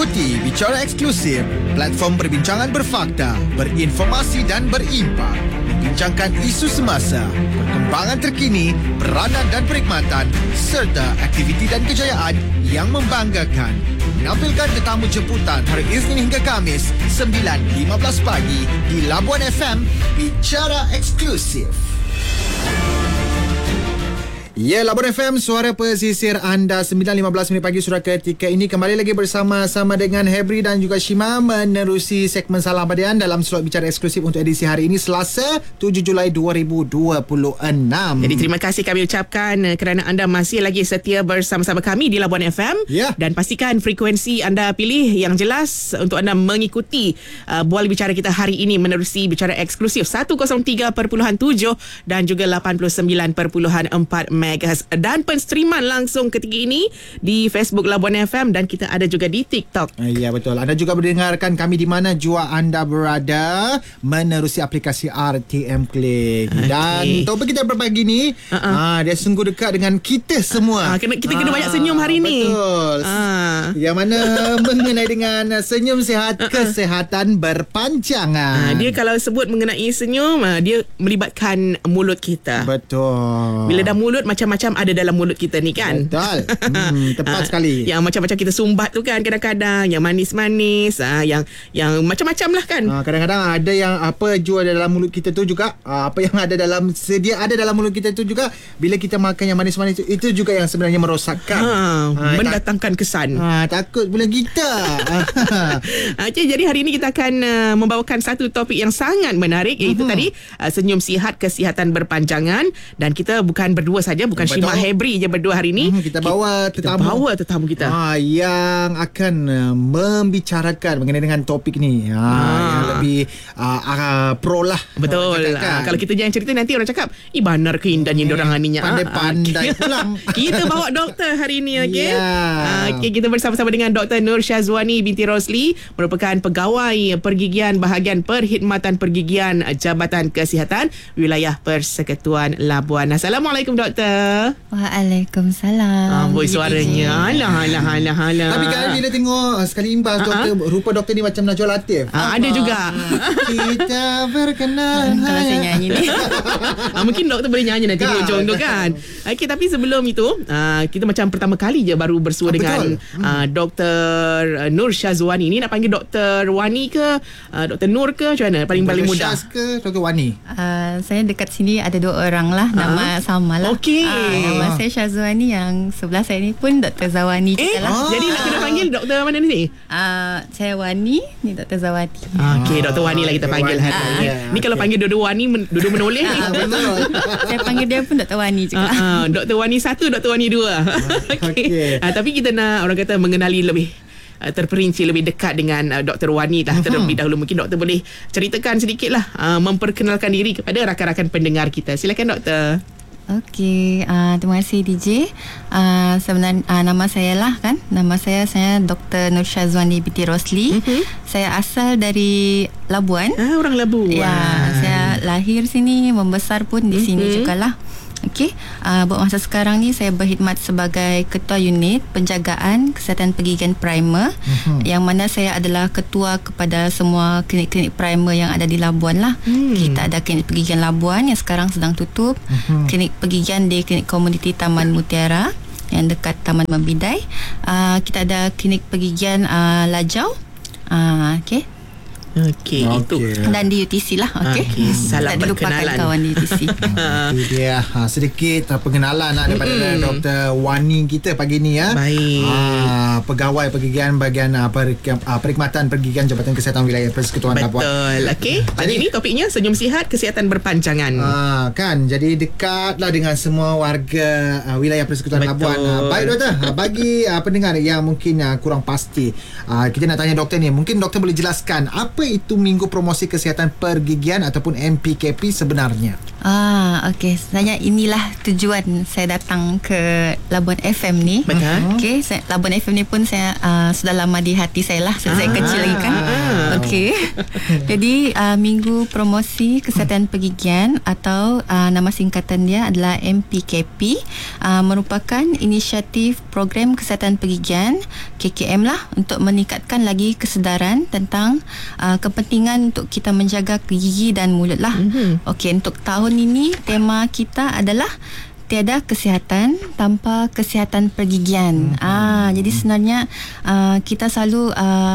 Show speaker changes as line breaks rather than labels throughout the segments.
Ikuti Bicara Eksklusif, platform perbincangan berfakta, berinformasi dan berimpak. Membincangkan isu semasa, perkembangan terkini, peranan dan perkhidmatan serta aktiviti dan kejayaan yang membanggakan. Menampilkan tetamu jemputan hari Isnin hingga Khamis 9.15 pagi di Labuan FM. Bicara Eksklusif. Ya, Labuan FM, suara pesisir anda. 9.15 minit pagi surat ketika ini kembali lagi bersama-sama dengan Hebri dan juga Shima menerusi segmen Salam Badian dalam slot Bicara Eksklusif untuk edisi hari ini, Selasa 7 Julai 2026.
Jadi terima kasih kami ucapkan kerana anda masih lagi setia bersama-sama kami di Labuan FM.
Ya.
Dan pastikan frekuensi anda pilih yang jelas untuk anda mengikuti bual bicara kita hari ini menerusi Bicara Eksklusif 103.7 dan juga 89.4 MHz dan penstreaman langsung ketika ini di Facebook Labuan FM dan kita ada juga di TikTok.
Ya, betul. Anda juga mendengarkan kami di mana jua anda berada menerusi aplikasi RTM Click. Okay. Dan topik kita berbagi ni dia sungguh dekat dengan kita semua.
Kita kena banyak senyum hari ni.
Betul. Yang mana mengenai dengan senyum sihat, kesihatan berpanjangan.
Dia kalau sebut mengenai senyum, dia melibatkan mulut kita.
Betul.
Bila dah mulut, macam-macam ada dalam mulut kita ni kan.
Betul. Tepat sekali.
Yang macam-macam kita sumbat tu kan kadang-kadang, yang manis-manis, yang macam-macam lah kan.
Kadang-kadang ada yang apa jual dalam mulut kita tu juga, apa yang ada dalam sedia ada dalam mulut kita tu juga, bila kita makan yang manis-manis itu juga yang sebenarnya merosakkan.
Mendatangkan kesan.
Takut pula kita.
Okay, jadi hari ini kita akan membawakan satu topik yang sangat menarik, iaitu tadi senyum sihat, kesihatan berpanjangan. Dan kita bukan berdua saja, bukan Shima Hebri je berdua hari ini.
Kita bawa tetamu
kita
yang akan membicarakan mengenai dengan topik ni yang lebih pro lah.
Betul. Kalau kita jangan cerita, nanti orang cakap banar keindahan orang aninya.
Pandai-pandai pulang.
Kita bawa doktor hari ini. Okay?
Yeah.
Kita bersama-sama dengan Dr. Nur Syazwani binti Rosli, merupakan pegawai pergigian bahagian perkhidmatan pergigian Jabatan Kesihatan Wilayah Persekutuan Labuan. Assalamualaikum doktor.
Waalaikumsalam.
Suaranya alah.
Tapi kan bila tengok sekali imbas doktor, rupa doktor ni macam Najwa Latif.
Ada juga.
Kita berkenalan.
Kalau saya nyanyi ni.
Mungkin doktor boleh nyanyi nanti di ujung tu kan. Okay, tapi sebelum itu kita macam pertama kali je baru bersua dengan Dr. Nur Syazwani. Ni nak panggil Dr. Wani ke Dr. Nur ke macam mana? Paling mudah.
Syaz ke Dr. Wani?
Saya dekat sini ada dua orang lah. Nama sama lah.
Okey.
Nama saya Syazwani, yang sebelah saya ni pun Dr. Zawani juga lah.
Jadi nak kena panggil doktor mana ni?
Saya Wani, ni Dr. Zawani.
Okey, Dr. Wani lah kita panggil hari ni. Ni kalau panggil dua-dua Wani, dua-dua menoleh ni.
Betul.
Saya panggil dia pun Dr. Wani juga.
Dr. Wani 1, Dr. Wani 2. Okey. Tapi kita nak orang kata mengenali lebih terperinci, lebih dekat dengan Dr. Wani lah terlebih dahulu. Mungkin doktor boleh ceritakan sedikit lah, memperkenalkan diri kepada rakan-rakan pendengar kita. Silakan doktor.
Okey, terima kasih DJ. Sebenarnya nama saya lah kan. Nama saya Dr. Nur Syazwani binti Rosli. Saya asal dari Labuan.
Orang Labuan.
Ya, saya lahir sini, membesar pun di sini jugalah. Okey, buat masa sekarang ni saya berkhidmat sebagai Ketua Unit Penjagaan Kesihatan Pergigian Primer, yang mana saya adalah ketua kepada semua klinik-klinik primer yang ada di Labuan lah. Kita ada klinik pergigian Labuan yang sekarang sedang tutup, klinik pergigian di klinik komuniti Taman Mutiara yang dekat Taman Membidai. Kita ada klinik pergigian Lajau. Okey.
Okey, itu.
Dan di UTC lah. Okey.
Salam
tak
perkenalan
kawan di UTC.
Itu dia sedikit pengenalan daripada Dr. Wani kita pagi ni ya.
Baik.
Pegawai pergigian bahagian perkhidmatan pergigian Jabatan Kesihatan Wilayah Persekutuan Labuan.
Betul. Okey. Pagi ni topiknya senyum sihat, kesihatan berpanjangan.
Kan, jadi dekatlah dengan semua warga wilayah Persekutuan Labuan. Baik doktor, bagi pendengar yang mungkin kurang pasti, kita nak tanya doktor ni, mungkin doktor boleh jelaskan apa apa itu Minggu Promosi Kesihatan Pergigian ataupun MPKP sebenarnya?
Okey. Sebenarnya inilah tujuan saya datang ke Labuan FM ni.
Betul.
Okey, Labuan FM ni pun saya sudah lama di hati saya lah. Saya kecil lagi kan. Okey. Jadi Minggu Promosi Kesihatan Pergigian atau nama singkatan dia adalah MPKP, merupakan inisiatif program kesihatan pergigian KKM lah, untuk meningkatkan lagi kesedaran tentang kepentingan untuk kita menjaga gigi dan mulut lah. Okey, untuk tahun ini tema kita adalah tiada kesihatan tanpa kesihatan pergigian. Jadi sebenarnya kita selalu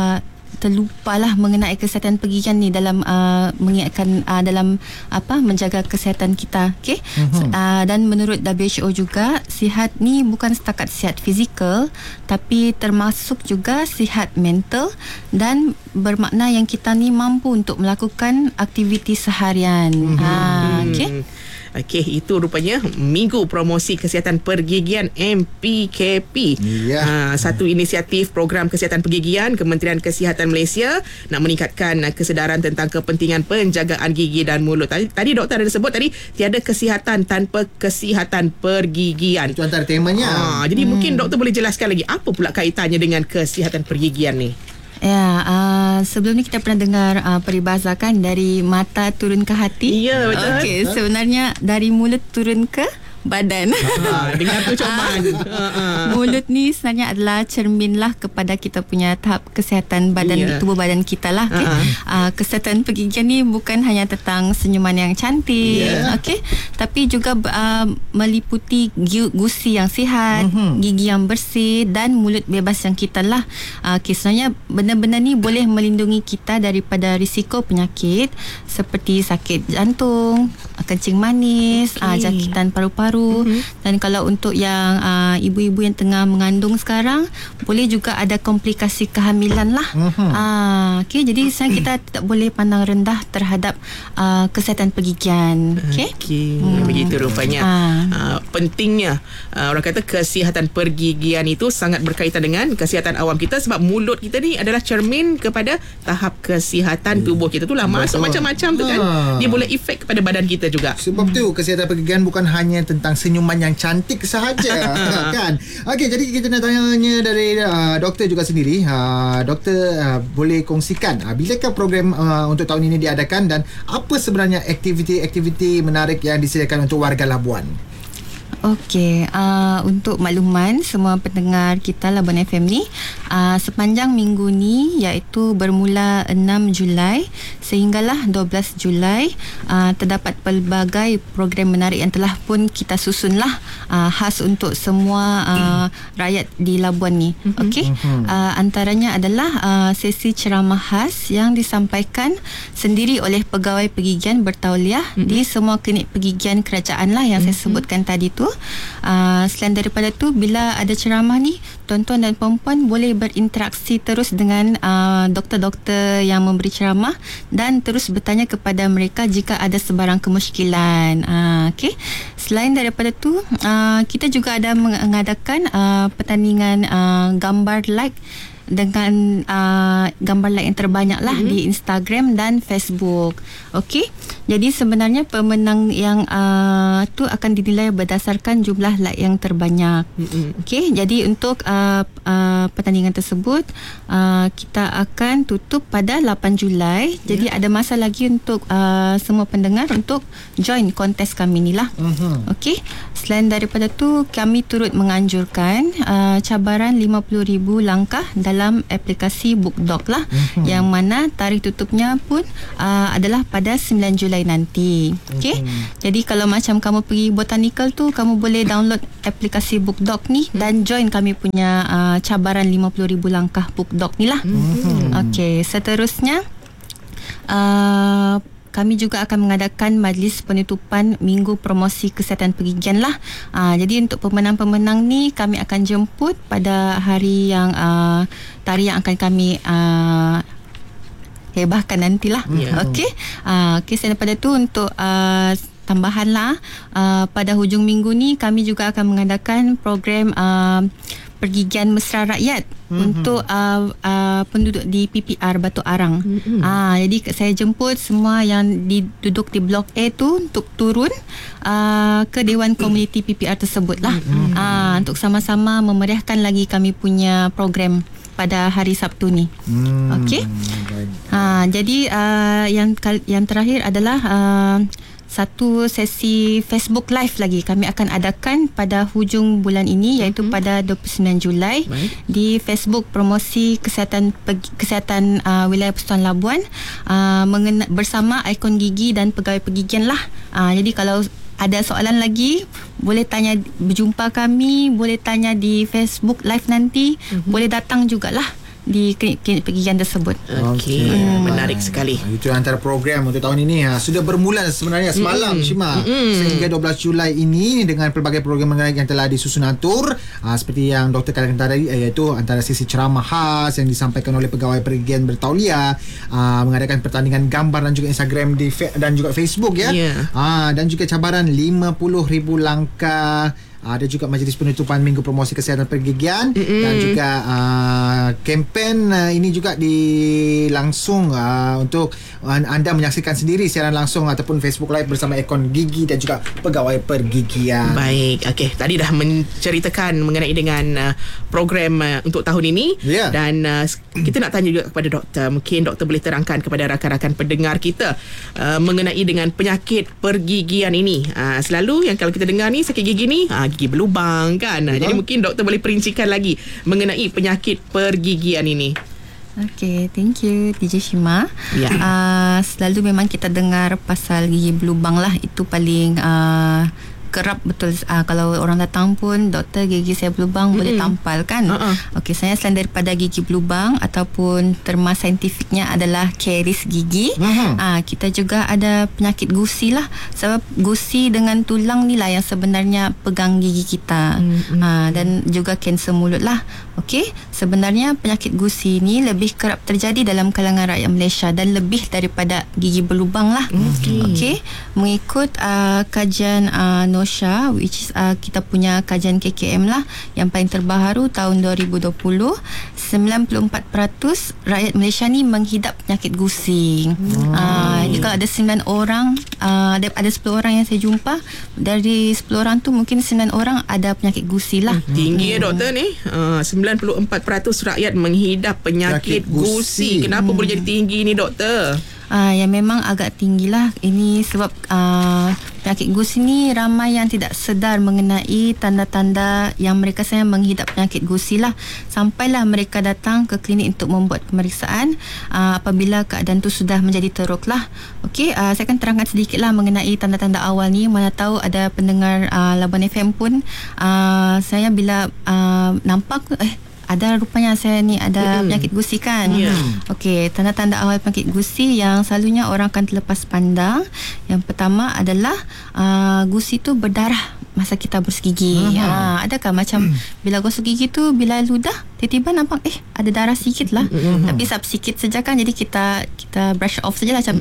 terlupalah mengenai kesihatan pergigian ni dalam mengingatkan dalam menjaga kesihatan kita. Okey. Dan menurut WHO juga, sihat ni bukan setakat sihat fizikal, tapi termasuk juga sihat mental, dan bermakna yang kita ni mampu untuk melakukan aktiviti seharian. Okey.
Okey, itu rupanya Minggu Promosi Kesihatan Pergigian MPKP. Satu inisiatif program kesihatan pergigian Kementerian Kesihatan Malaysia nak meningkatkan kesedaran tentang kepentingan penjagaan gigi dan mulut. Tadi doktor ada sebut tadi, tiada kesihatan tanpa kesihatan pergigian.
Itu antara temanya.
Jadi mungkin doktor boleh jelaskan lagi apa pula kaitannya dengan kesihatan pergigian ni?
Ya, sebelum ni kita pernah dengar peribahasa kan, dari mata turun ke hati.
Ya, betul.
Okey, sebenarnya dari mulut turun ke badan.
Dengar tu coman.
Mulut ni sebenarnya adalah cermin lah kepada kita punya tahap kesihatan badan, tubuh badan kita lah. Okay? Kesihatan pergigian ni bukan hanya tentang senyuman yang cantik, okay? Tapi juga meliputi gusi yang sihat, gigi yang bersih dan mulut bebas yang kita lah. Okay, sebenarnya benda-benda ni boleh melindungi kita daripada risiko penyakit seperti sakit jantung, kencing manis, jangkitan paru-paru. Dan kalau untuk yang ibu-ibu yang tengah mengandung sekarang, boleh juga ada komplikasi kehamilan lah. Okay, jadi sebenarnya kita tidak boleh pandang rendah terhadap kesihatan pergigian. Okay?
Begitu rupanya. Pentingnya orang kata kesihatan pergigian itu sangat berkaitan dengan kesihatan awam kita, sebab mulut kita ni adalah cermin kepada tahap kesihatan tubuh kita. Itulah masuk macam-macam tu kan. Dia boleh efek kepada badan kita juga.
Sebab tu kesihatan pergigian bukan hanya tentang senyuman yang cantik sahaja. Kan? Okey, jadi kita nak tanya dari doktor juga sendiri. Doktor boleh kongsikan bilakah program untuk tahun ini diadakan dan apa sebenarnya aktiviti-aktiviti menarik yang disediakan untuk warga Labuan?
Okey, untuk makluman semua pendengar kita Labuan FM ni, sepanjang minggu ni, iaitu bermula 6 Julai sehinggalah 12 Julai, terdapat pelbagai program menarik yang telah pun kita susun lah, khas untuk semua rakyat di Labuan ni. Okey, antaranya adalah sesi ceramah khas yang disampaikan sendiri oleh pegawai pergigian bertauliah di semua klinik pergigian kerajaan lah yang saya sebutkan tadi tu. Selain daripada tu, bila ada ceramah ni, tuan-tuan dan puan-puan boleh berinteraksi terus dengan doktor-doktor yang memberi ceramah dan terus bertanya kepada mereka jika ada sebarang kemusykilan. Okay. Selain daripada tu, kita juga ada mengadakan pertandingan gambar like dengan gambar like yang terbanyak lah di Instagram dan Facebook. Okey, jadi sebenarnya pemenang yang tu akan dinilai berdasarkan jumlah like yang terbanyak. Okey, jadi untuk pertandingan tersebut kita akan tutup pada 8 Julai. Jadi ada masa lagi untuk semua pendengar untuk join kontes kami ni lah. Okey, selain daripada tu, kami turut menganjurkan cabaran 50,000 langkah dalam aplikasi BookDoc lah, yang mana tarikh tutupnya pun adalah pada 9 Julai nanti. Okay? Jadi kalau macam kamu pergi Botanical tu, kamu boleh download aplikasi BookDoc ni dan join kami punya cabaran 50,000 langkah BookDoc ni lah. Okay, seterusnya kami juga akan mengadakan majlis penutupan Minggu Promosi Kesihatan Pergigian lah. Jadi untuk pemenang-pemenang ni kami akan jemput pada hari yang tarikh yang akan kami hebahkan nantilah. Okey. Okey, selain daripada tu, untuk tambahan lah, pada hujung minggu ni kami juga akan mengadakan program pergigian mesra rakyat untuk penduduk di PPR Batu Arang. Jadi saya jemput semua yang duduk di Blok A tu untuk turun ke Dewan Komuniti PPR tersebut lah, untuk sama-sama memeriahkan lagi kami punya program pada hari Sabtu ni. Okey. Jadi yang terakhir adalah satu sesi Facebook Live lagi kami akan adakan pada hujung bulan ini, iaitu pada 29 Julai di Facebook Promosi Kesihatan Wilayah Persekutuan Labuan bersama ikon gigi dan pegawai pergigian lah. Jadi kalau ada soalan lagi, boleh tanya, berjumpa kami, boleh tanya di Facebook Live nanti, boleh datang jugalah di klinik pergigian tersebut.
Okey, menarik sekali.
Itu antara program untuk tahun ini. Sudah bermula sebenarnya semalam, Shima, sehingga 12 Julai ini dengan pelbagai program menarik yang telah disusun atur, seperti yang Dr. katakan tadi, iaitu antara sesi ceramah khas yang disampaikan oleh pegawai pergigian bertauliah, mengadakan pertandingan gambar dan juga Instagram dan juga Facebook ya. Dan juga cabaran 50,000 langkah. Ada juga majlis penutupan Minggu Promosi Kesihatan Pergigian dan juga kempen ini juga dilangsung untuk anda menyaksikan sendiri siaran langsung ataupun Facebook Live bersama ikon gigi dan juga pegawai pergigian.
Baik, okey. Tadi dah menceritakan mengenai dengan program untuk tahun ini, dan kita nak tanya juga kepada doktor. Mungkin doktor boleh terangkan kepada rakan-rakan pendengar kita mengenai dengan penyakit pergigian ini. Selalu yang kalau kita dengar ni sakit gigi ni, gigi berlubang kan. Jadi mungkin doktor boleh perincikan lagi mengenai penyakit pergigian ini.
Okay, thank you DJ Shima. Selalu memang kita dengar pasal gigi berlubang lah. Itu paling kerap betul. Kalau orang datang pun, doktor gigi saya berlubang, boleh tampal kan. Okey, saya selain daripada gigi berlubang ataupun terma saintifiknya adalah karies gigi, kita juga ada penyakit gusi lah. Sebab gusi dengan tulang ni lah yang sebenarnya pegang gigi kita. Dan juga kanser mulut lah. Okey, sebenarnya penyakit gusi ni lebih kerap terjadi dalam kalangan rakyat Malaysia dan lebih daripada gigi berlubang lah. Okey, mengikut kajian NOSHA, which is kita punya kajian KKM lah yang paling terbaru tahun 2020, 94% rakyat Malaysia ni menghidap penyakit gusi. Jadi kalau ada 9 orang, ada 10 orang yang saya jumpa, dari 10 orang tu mungkin 9 orang ada penyakit gusi lah.
Tinggi ya doktor ni. 94% rakyat menghidap penyakit gusi. Kenapa boleh jadi tinggi ni doktor?
Yang memang agak tinggilah. Ini sebab penyakit gusi ni ramai yang tidak sedar mengenai tanda-tanda yang mereka sayang menghidap penyakit gusi lah. Sampailah mereka datang ke klinik untuk membuat pemeriksaan apabila keadaan tu sudah menjadi teruk lah. Okey, saya akan terangkan sedikit lah mengenai tanda-tanda awal ni. Mana tahu ada pendengar Labuan FM pun, saya bila nampak ada rupanya saya ni ada penyakit gusi kan. Okey, tanda-tanda awal penyakit gusi yang selalunya orang akan terlepas pandang. Yang pertama adalah gusi tu berdarah masa kita berus gigi. Adakah macam bila gosok gigi tu, bila ludah tiba-tiba nampak ada darah sikit lah. Tapi sikit saja kan, jadi kita brush off sajalah macam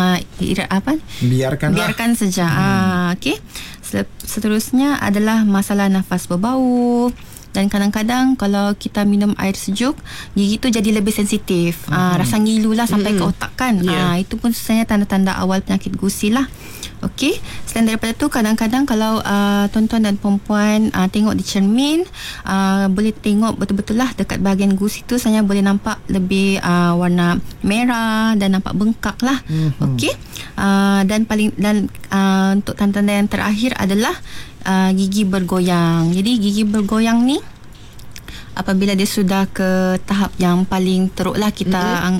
biarkan saja. Okey. Seterusnya adalah masalah nafas berbau. Dan kadang-kadang kalau kita minum air sejuk, gigi tu jadi lebih sensitif. Rasa ngilu lah sampai ke otak kan. Itu pun sebenarnya tanda-tanda awal penyakit gusi lah. Okey, selain daripada tu, kadang-kadang kalau tuan-tuan dan perempuan tengok di cermin, boleh tengok betul-betul lah dekat bahagian gusi tu saya boleh nampak lebih warna merah dan nampak bengkak lah. Okey, dan untuk tanda-tanda yang terakhir adalah gigi bergoyang. Jadi gigi bergoyang ni apabila dia sudah ke tahap yang paling teruk lah, kita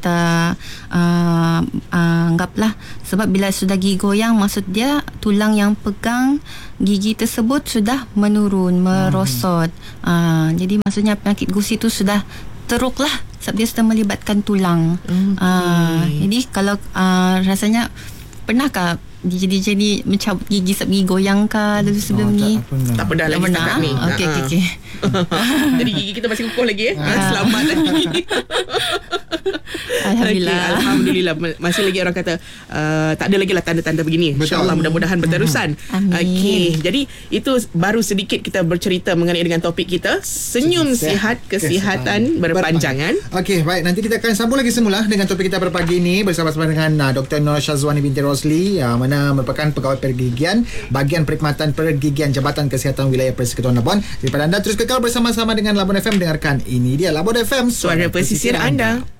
anggaplah. Sebab bila sudah gigi goyang, maksud dia tulang yang pegang gigi tersebut sudah menurun, merosot. Jadi maksudnya penyakit gusi tu sudah teruk lah, sebab dia sudah melibatkan tulang. Jadi kalau rasanya, pernahkah DJ ni mencabut gigi sebab gigi goyang kah dulu sebelum ni?
Tak pernah lagi setakat ni.
Okey.
Jadi gigi kita masih kukuh lagi. Selamat lagi.
Alhamdulillah.
Okay, Alhamdulillah. Masih lagi orang kata tak ada lagi lah tanda-tanda begini. InsyaAllah mudah-mudahan berterusan.
Amin.
Okey, jadi itu baru sedikit kita bercerita mengenai dengan topik kita, senyum sihat, kesihatan berpanjangan.
Okey, baik, nanti kita akan sambung lagi semula dengan topik kita pada pagi ini bersama-sama dengan Dr. Nur Syazwani binti Rosli, mana merupakan pegawai pergigian bahagian perkhidmatan pergigian Jabatan Kesihatan Wilayah Persekutuan Labuan. Daripada anda terus kekal bersama-sama dengan Labuan FM, dengarkan ini dia Labuan FM,
Suara pesisir anda.